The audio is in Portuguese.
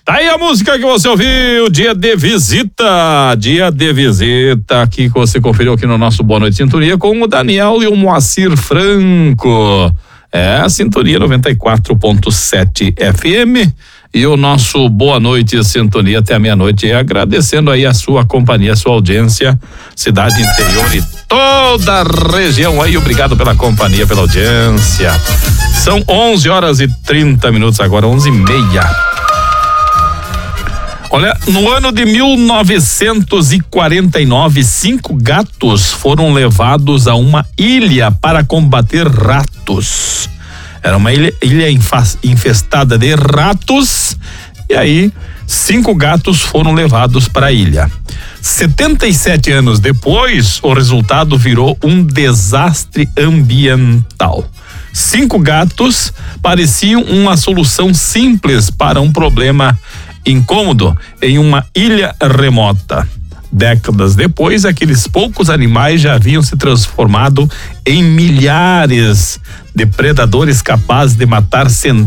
Tá aí a música que você ouviu, dia de visita aqui que você conferiu aqui no nosso Boa Noite Sintonia com o Daniel e o Moacir Franco. É a Sintonia 94.7 FM e o nosso Boa Noite Sintonia até a meia-noite, agradecendo aí a sua companhia, a sua audiência, cidade interior e toda a região aí, obrigado pela companhia, pela audiência. São 11h30 agora, 11h30. Olha, no ano de 1949, 5 gatos foram levados a uma ilha para combater ratos. Era uma ilha infestada de ratos e aí 5 gatos foram levados para a ilha. 77 anos depois, o resultado virou um desastre ambiental. 5 gatos pareciam uma solução simples para um problema incômodo em uma ilha remota. Décadas depois, aqueles poucos animais já haviam se transformado em milhares de predadores capazes de matar centenas